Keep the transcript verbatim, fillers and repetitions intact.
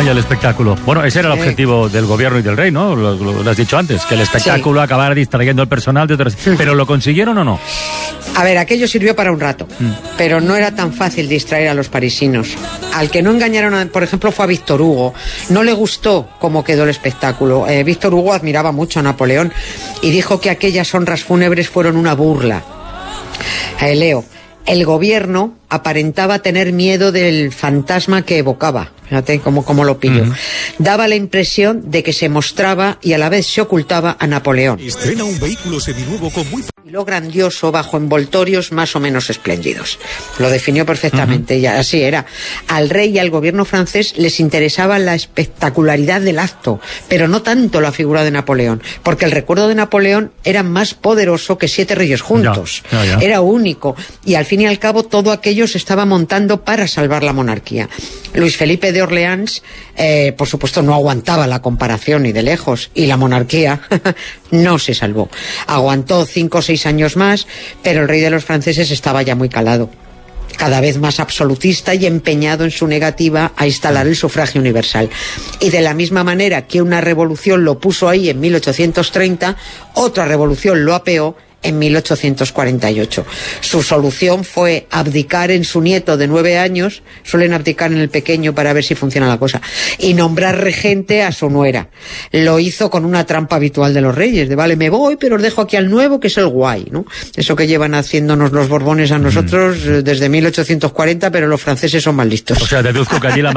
¿no? Y el espectáculo. Bueno, ese era el Sí. objetivo del gobierno y del rey, ¿no? Lo, lo- lo has dicho antes, que el espectáculo Sí. acabara distrayendo al personal de otras... ¿Pero lo consiguieron o no? A ver, aquello sirvió para un rato, pero no era tan fácil distraer a los parisinos. Al que no engañaron, a- por ejemplo, fue a Víctor Hugo. No le gustó cómo quedó el espectáculo. Eh, Víctor Hugo admiraba mucho a Napoleón y dijo que aquellas honras fúnebres fueron una burla. Eh, leo, el gobierno aparentaba tener miedo del fantasma que evocaba. Fíjate cómo, cómo lo pillo. Ujú. Daba la impresión de que se mostraba y a la vez se ocultaba a Napoleón. Estrena un vehículo seminuevo con muy... Y lo grandioso bajo envoltorios más o menos espléndidos. Lo definió perfectamente, y así era. Al rey y al gobierno francés les interesaba la espectacularidad del acto, pero no tanto la figura de Napoleón, porque el recuerdo de Napoleón era más poderoso que siete reyes juntos. Ya, ya, ya. Era único, y al fin y al cabo todo aquello se estaba montando para salvar la monarquía. Luis Felipe de Orleans, eh, por supuesto, no aguantaba la comparación ni de lejos, y la monarquía no se salvó. Aguantó cinco o seis años más, pero el rey de los franceses estaba ya muy calado, cada vez más absolutista y empeñado en su negativa a instalar el sufragio universal. Y de la misma manera que una revolución lo puso ahí en mil ochocientos treinta, otra revolución lo apeó en mil ochocientos cuarenta y ocho. Su solución fue abdicar en su nieto de nueve años, suelen abdicar en el pequeño para ver si funciona la cosa, y nombrar regente a su nuera. Lo hizo con una trampa habitual de los reyes, de vale, me voy, pero os dejo aquí al nuevo, que es el guay, ¿no? Eso que llevan haciéndonos los Borbones a nosotros eh, desde mil ochocientos cuarenta, pero los franceses son más listos. O sea, deduzco que allí la